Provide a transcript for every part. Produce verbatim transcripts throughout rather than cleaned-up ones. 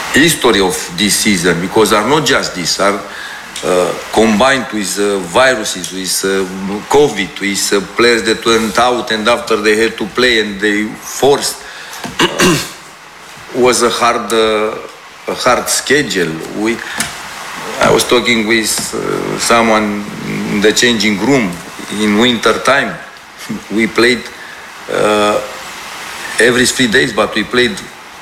history of this season, because are not just this, are uh, combined with uh, viruses, with uh, COVID, with uh, players that went out and after they had to play and they forced. Uh, was a hard, uh, a hard schedule. We, I was talking with uh, someone in the changing room in winter time. We played uh, every three days, but we played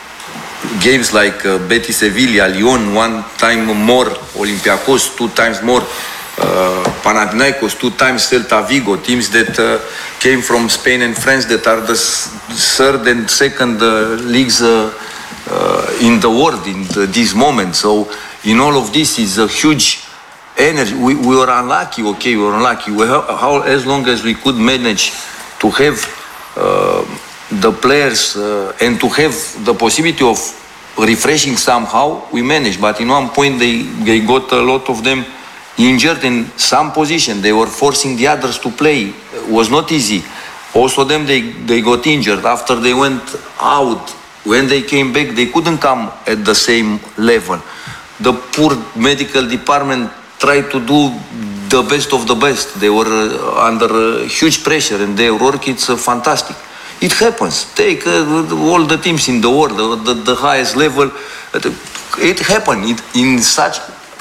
games like uh, Betis Sevilla, Lyon, one time more, Olympiacos, two times more, uh, Panathinaikos, two times Celta Vigo, teams that uh, came from Spain and France that are the third and second uh, leagues uh, uh, in the world in the, this moment. So in all of this is a huge energy. We, we were unlucky, okay, we were unlucky. We have, how, as long as we could manage to have uh, the players uh, and to have the possibility of refreshing somehow, we managed. But in one point they, they got a lot of them injured in some position. They were forcing the others to play. It was not easy. Also them, they, they got injured. After they went out, when they came back, they couldn't come at the same level. The poor medical department tried to do the best of the best. They were uh, under uh, huge pressure and their work, it's uh, fantastic. It happens. Take uh, all the teams in the world, the, the, the highest level. It happened it, in such...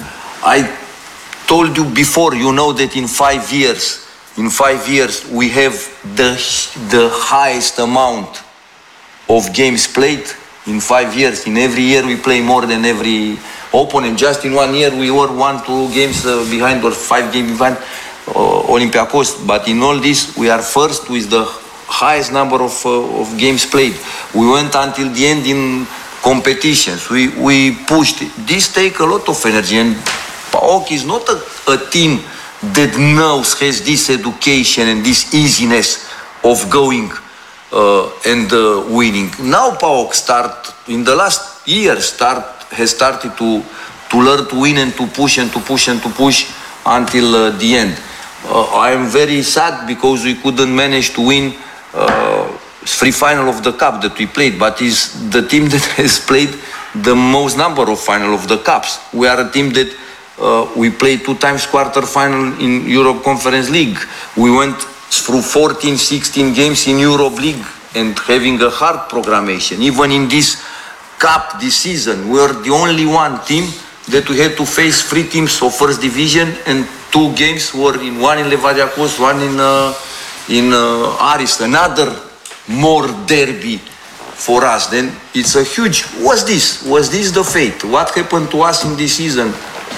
I told you before, you know that in five years, in five years, we have the, the highest amount of games played in five years. In every year we play more than every opponent. Just in one year we were one, two games uh, behind or five games behind uh, Olympiacos. But in all this, we are first with the highest number of, uh, of games played. We went until the end in competitions. We, we pushed. This takes a lot of energy. And PAOK is not a, a team that knows, has this education and this easiness of going uh, and uh, winning. Now PAOK start, in the last year, start, has started to, to learn to win and to push and to push and to push until uh, the end. Uh, I am very sad because we couldn't manage to win uh, free final of the cup that we played, but is the team that has played the most number of final of the cups. We are a team that uh, we played two times quarter final in Europe Conference League. We went through fourteen, sixteen games in Europe League and having a hard programmation. Even in this cup this season, we were the only one team that we had to face three teams of first division, and two games were in one in Levadiakos, one in uh, in uh, Aris, another more derby for us. Then it's a huge, was this, was this the fate? What happened to us in this season?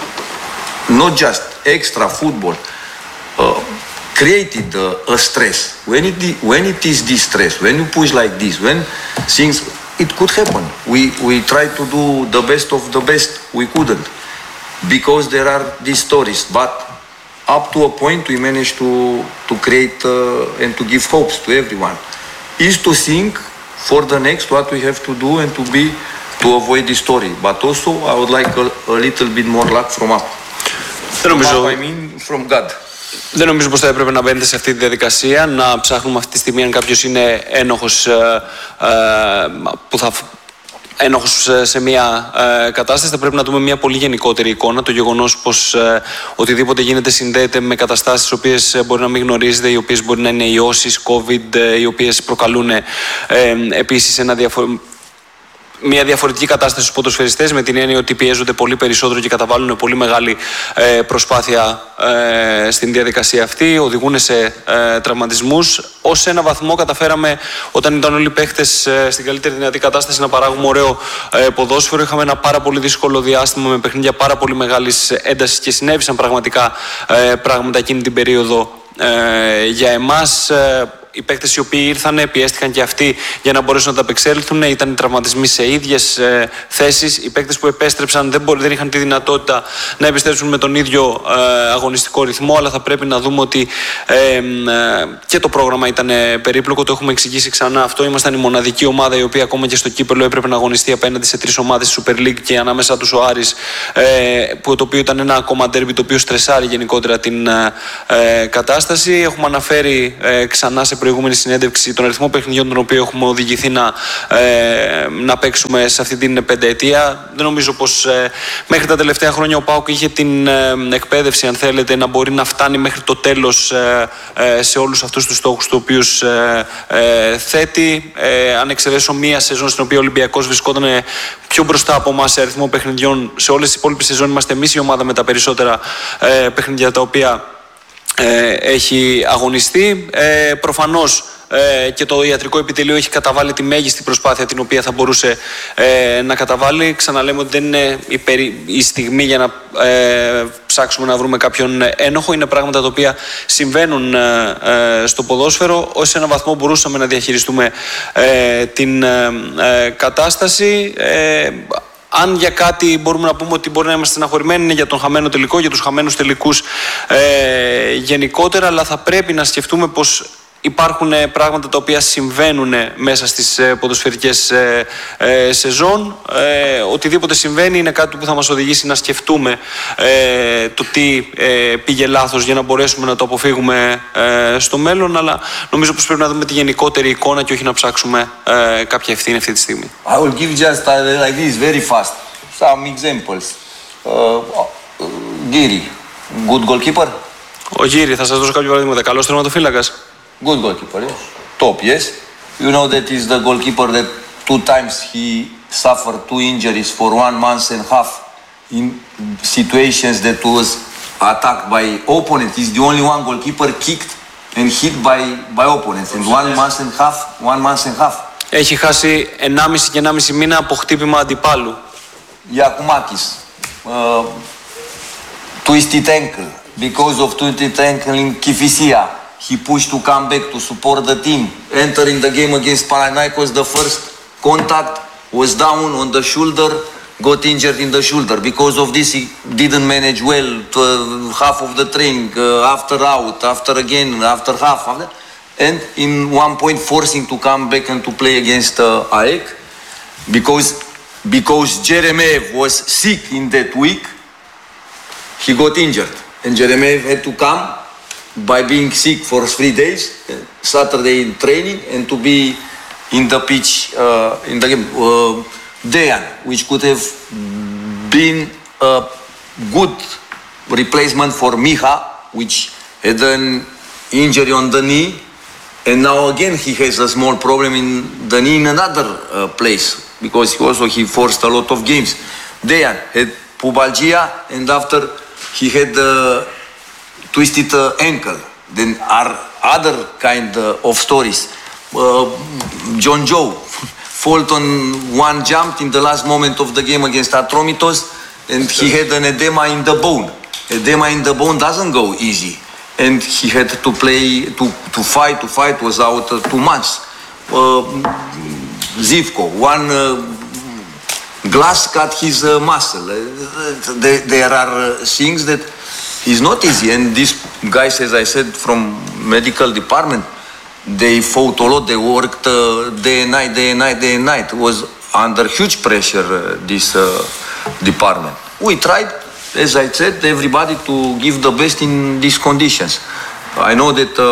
Not just extra football, uh, created uh, a stress. When it, when it is this stress, when you push like this, when things, it could happen. We, we tried to do the best of the best, we couldn't, because there are these stories. But up to a point we managed to, to create uh, and to give hopes to everyone. Is to think for the next what we have to do and to be, to avoid this story. But also I would like a, a little bit more luck from up. Δεν νομίζω, I mean from God. δεν νομίζω πως θα έπρεπε να μπαίνετε σε αυτή τη διαδικασία, να ψάχνουμε αυτή τη στιγμή αν κάποιος είναι ένοχος, ε, ε, που θα, ένοχος σε μια ε, κατάσταση. Θα πρέπει να δούμε μια πολύ γενικότερη εικόνα. Το γεγονός πως ε, οτιδήποτε γίνεται συνδέεται με καταστάσεις τις οποίες ε, μπορεί να μην γνωρίζετε, οι οποίες μπορεί να είναι ιώσεις, COVID, ε, οι οποίες προκαλούν ε, ε, επίσης ένα διαφορετικό, μια διαφορετική κατάσταση στους ποδοσφαιριστές, με την έννοια ότι πιέζονται πολύ περισσότερο και καταβάλουν πολύ μεγάλη ε, προσπάθεια ε, στην διαδικασία αυτή, οδηγούν σε ε, τραυματισμούς. Ως ένα βαθμό καταφέραμε, όταν ήταν όλοι οι παίχτες ε, στην καλύτερη δυνατή κατάσταση, να παράγουμε ωραίο ε, ποδόσφαιρο. Είχαμε ένα πάρα πολύ δύσκολο διάστημα με παιχνίδια πάρα πολύ μεγάλης έντασης και συνέβησαν πραγματικά ε, πράγματα εκείνη την περίοδο ε, για εμάς. Ε, Οι παίκτες οι οποίοι ήρθαν πιέστηκαν και αυτοί για να μπορέσουν να τα απεξέλθουν. Ήταν τραυματισμοί σε ίδιες ε, θέσεις. Οι παίκτες που επέστρεψαν δεν, μπορεί, δεν είχαν τη δυνατότητα να επιστρέψουν με τον ίδιο ε, αγωνιστικό ρυθμό. Αλλά θα πρέπει να δούμε ότι ε, ε, και το πρόγραμμα ήταν περίπλοκο. Το έχουμε εξηγήσει ξανά αυτό. Ήμασταν η μοναδική ομάδα η οποία ακόμα και στο κύπελλο έπρεπε να αγωνιστεί απέναντι σε τρεις ομάδες της Super League και ανάμεσα τους ο Άρης, ε, που, το οποίο ήταν ένα ακόμα ντέρμπι το οποίο στρεσάρει γενικότερα την ε, κατάσταση. Έχουμε αναφέρει ε, ξανά σε προηγούμενη συνέντευξη τον αριθμό παιχνιδιών τον οποίο έχουμε οδηγηθεί να, ε, να παίξουμε σε αυτή την πενταετία. Δεν νομίζω πως ε, μέχρι τα τελευταία χρόνια ο ΠΑΟΚ είχε την ε, εκπαίδευση, αν θέλετε, να μπορεί να φτάνει μέχρι το τέλος ε, ε, σε όλους αυτούς τους στόχους τους οποίους ε, ε, θέτει. Ε, αν εξαιρέσω μία σεζόν στην οποία ο Ολυμπιακός βρισκόταν πιο μπροστά από εμάς σε αριθμό παιχνιδιών, σε όλες τις υπόλοιπες σεζόν είμαστε εμείς η ομάδα με τα περισσότερα ε, παιχνίδια τα οποία ε, έχει αγωνιστεί. Ε, προφανώς ε, και το ιατρικό επιτελείο έχει καταβάλει τη μέγιστη προσπάθεια την οποία θα μπορούσε ε, να καταβάλει. Ξαναλέμε ότι δεν είναι η, περι... η στιγμή για να ε, ψάξουμε να βρούμε κάποιον ένοχο. Είναι πράγματα τα οποία συμβαίνουν ε, ε, στο ποδόσφαιρο. Ως έναν βαθμό μπορούσαμε να διαχειριστούμε ε, την ε, ε, κατάσταση. Ε, Αν για κάτι μπορούμε να πούμε ότι μπορεί να είμαστε στεναχωρημένοι, είναι για τον χαμένο τελικό, για τους χαμένους τελικούς ε, γενικότερα, αλλά θα πρέπει να σκεφτούμε πως υπάρχουν πράγματα τα οποία συμβαίνουν μέσα στις ε, ποδοσφαιρικές ε, ε, σεζόν. Ε, οτιδήποτε συμβαίνει είναι κάτι που θα μας οδηγήσει να σκεφτούμε ε, το τι ε, πήγε λάθος για να μπορέσουμε να το αποφύγουμε ε, στο μέλλον, αλλά νομίζω πως πρέπει να δούμε τη γενικότερη εικόνα και όχι να ψάξουμε ε, κάποια ευθύνη αυτή τη στιγμή. I will give just uh, like this very fast some examples. Uh, uh, Giri, good goalkeeper. Ο Γύρι, θα σας δώσω κάποιο παραδείγματα. Καλός τερματοφύλακας. Good goalkeeper, yes. Top, yes. You know that is the goalkeeper that two times he suffered two injuries for one month and a half in situations that was attacked by opponent. He's the only one goalkeeper kicked and hit by, by opponents in one month and a half, one month and a half. Έχει χάσει ενάμιση και ενάμιση μήνα από χτύπημα αντιπάλου. Giacomakis, uh, twisted ankle. Because of twisted ankle in Kifisia, he pushed to come back to support the team. Entering the game against Panathinaikos, the first contact was down on the shoulder, got injured in the shoulder. Because of this, he didn't manage well to, uh, half of the training, uh, after out, after again, after half. After, and in one point forcing to come back and to play against uh, A E K. Because, because Jeremejev was sick in that week, he got injured. And Jeremejev had to come by being sick for three days, Saturday in training, and to be in the pitch uh, in the game. Uh, Dejan, which could have been a good replacement for Miha, which had an injury on the knee, and now again he has a small problem in the knee in another uh, place, because he also he forced a lot of games. Dejan had pubalgia, and after he had uh, twisted uh, ankle. Then are other kind uh, of stories. Uh, John Joe, Fulton one jumped in the last moment of the game against Atromitos, and he had an edema in the bone. Edema in the bone doesn't go easy, and he had to play to to fight. To fight was out uh, two months. Uh, Zivko, one. Uh, Glass cut his uh, muscle. Uh, there, there are uh, things that is not easy. And these guys, as I said, from medical department, they fought a lot. They worked uh, day and night, day and night, day and night. It was under huge pressure, uh, this uh, department. We tried, as I said, everybody to give the best in these conditions. I know that uh,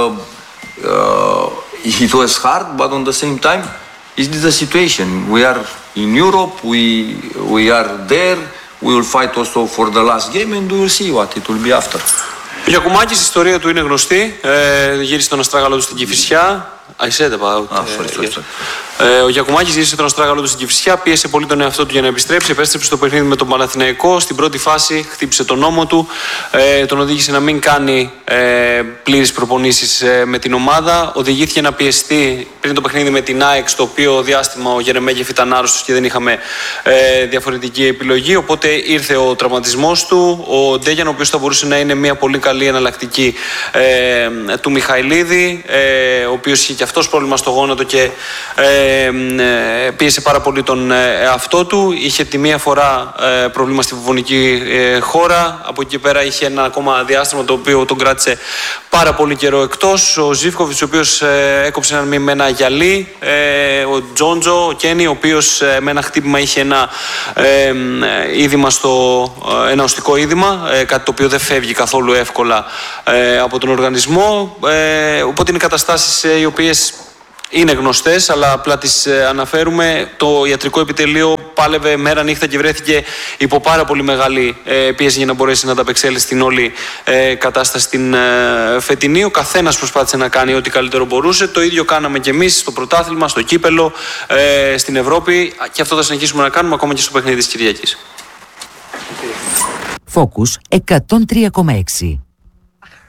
uh, it was hard, but on the same time, is this the situation? We are in Europe, we, we are there, we will fight also for the last game and we will see what it will be after. Ο Γιακουμάκης, η ιστορία του είναι γνωστή. Ε, γύρισε τον αστράγαλο του στην Κηφισιά. I said about... Ah, sorry, sorry, sorry. Ε, ο Γιακουμάκης γύρισε τον αστράγαλο του στην Κηφισιά, πίεσε πολύ τον εαυτό του για να επιστρέψει. Επέστρεψε στο παιχνίδι με τον Παναθηναϊκό. Στην πρώτη φάση χτύπησε τον ώμο του. Ε, τον οδήγησε να μην κάνει ε, πλήρεις προπονήσεις ε, με την ομάδα. Οδηγήθηκε να πιεστεί πριν το παιχνίδι με την ΑΕΚ, στο οποίο διάστημα ο Γερεμέγεφ ήταν άρρωστος και δεν είχαμε ε, διαφορετική επιλογή. Οπότε ήρθε ο τραυματισμός του. Ο Ντέγιαν, ο οποίος θα μπορούσε να είναι μια πολύ καλή εναλλακτική ε, του Μιχαηλίδη, ε, ο οποίος είχε και αυτός πρόβλημα στο γόνατο και ε, ε, ε, πίεσε πάρα πολύ τον εαυτό του. Είχε τη μία φορά ε, πρόβλημα στη βουβονική ε, χώρα. Από εκεί και πέρα είχε ένα ακόμα διάστημα το οποίο τον κράτησε πάρα πολύ καιρό εκτός. Ο Ζίβκοβιτς, ο οποίος ε, έκοψε ένα μη με ένα γυαλί. Ε, ο Τζόντζο, ο Κένι, ο οποίος ε, με ένα χτύπημα είχε ένα ε, είδημα στο, ε, ένα οστικό είδημα, ε, κάτι το οποίο δεν φεύγει καθόλου εύκολα ε, από τον οργανισμό. Ε, οπότε είναι καταστάσεις ε, οι οποίες είναι γνωστές, αλλά απλά τις ε, αναφέρουμε. Το ιατρικό επιτελείο πάλευε μέρα νύχτα και βρέθηκε υπό πάρα πολύ μεγάλη ε, πίεση για να μπορέσει να ανταπεξέλθει στην όλη ε, κατάσταση την ε, φετινή. Ο καθένας προσπάθησε να κάνει ό,τι καλύτερο μπορούσε. Το ίδιο κάναμε και εμείς στο πρωτάθλημα, στο κύπελο, ε, στην Ευρώπη, και αυτό θα συνεχίσουμε να κάνουμε ακόμα και στο παιχνίδι της Κυριακής. Focus εκατόν τρία κόμμα έξι.